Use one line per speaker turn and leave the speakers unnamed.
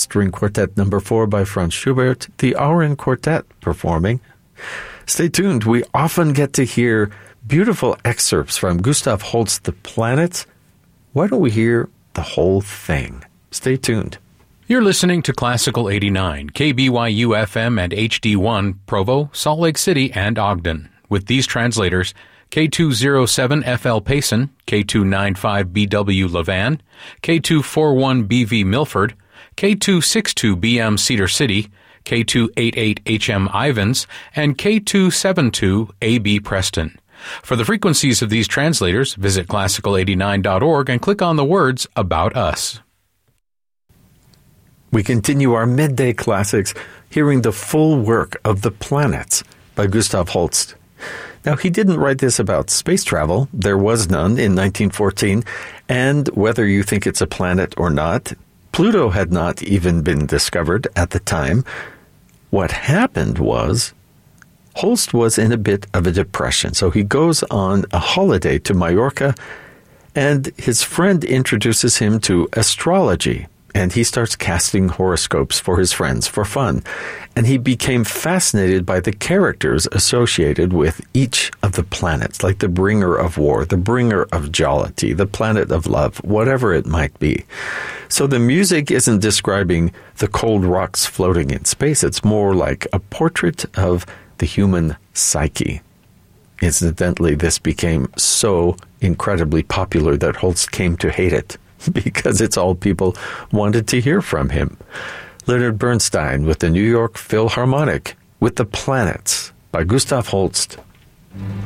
String Quartet No. 4 by Franz Schubert, the Auren Quartet performing. Stay tuned. We often get to hear beautiful excerpts from Gustav Holst's The Planets. Why don't we hear the whole thing? Stay tuned.
You're listening to Classical 89, KBYU-FM and HD1, Provo, Salt Lake City, and Ogden, with these translators: K207FL Payson, K295BW Levan, K241BV Milford, K262BM Cedar City, K288HM Ivans, and K272AB Preston. For the frequencies of these translators, visit classical89.org and click on the words About Us.
We continue our midday classics, hearing the full work of The Planets by Gustav Holst. Now, he didn't write this about space travel. There was none in 1914, and whether you think it's a planet or not, Pluto had not even been discovered at the time. What happened was, Holst was in a bit of a depression, so he goes on a holiday to Majorca, and his friend introduces him to astrology. And he starts casting horoscopes for his friends for fun. And he became fascinated by the characters associated with each of the planets, like the bringer of war, the bringer of jollity, the planet of love, whatever it might be. So the music isn't describing the cold rocks floating in space. It's more like a portrait of the human psyche. Incidentally, this became so incredibly popular that Holst came to hate it, because it's all people wanted to hear from him. Leonard Bernstein with the New York Philharmonic with The Planets by Gustav Holst.